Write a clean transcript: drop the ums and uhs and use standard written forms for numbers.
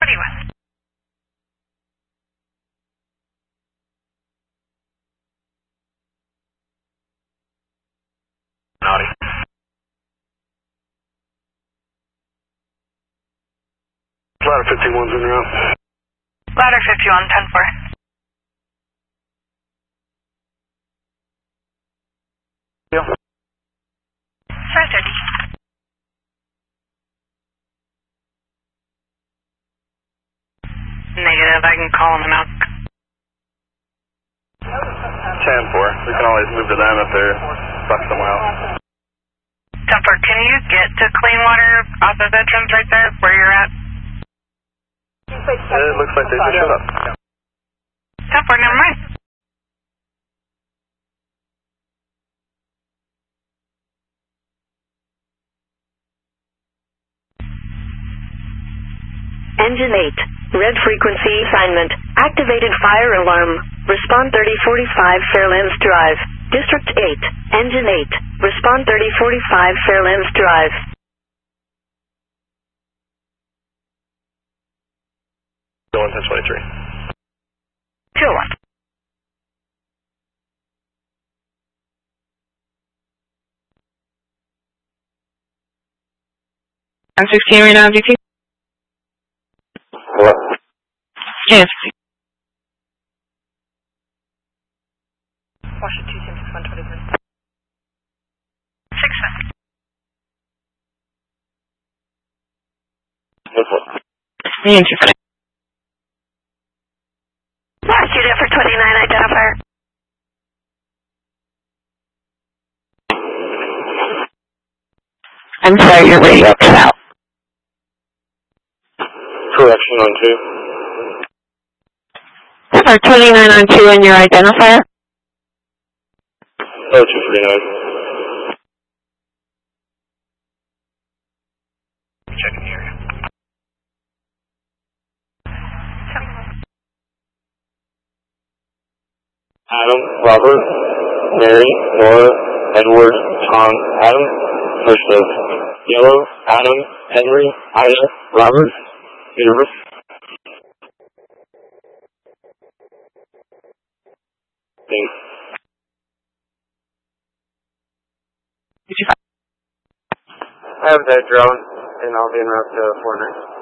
do you want? Naughty. Ladder 51's in route. Ladder 51, 10-4. Yeah. Sir 30. Negative, I can call them out. 10-4. We can always move to them if they're stuck somewhere else. 10-4, can you get to clean water off of Veterans right there where you're at? It looks like they just shut up. 10-4, never mind. Engine 8, red frequency assignment, activated fire alarm, respond 3045 Fairlands Drive, District 8, Engine 8, respond 3045 Fairlands Drive. Go on 1023. 201. I'm 16 right now, GT. Hello? Yes. Washington 261 6-7. What's what? Me and Tiffany. Last unit for 29 identifier. I'm sorry, your radio cut out. Correction on 2. Or 29 on 2 and your identifier? Oh, 249. Checking the area. Adam, Robert, Mary, Nora, Edward, Tom, Adam, first of Yellow, Adam, Henry, Ida, Robert, Universe. Thanks. I have that drone, and I'll be en route to 49.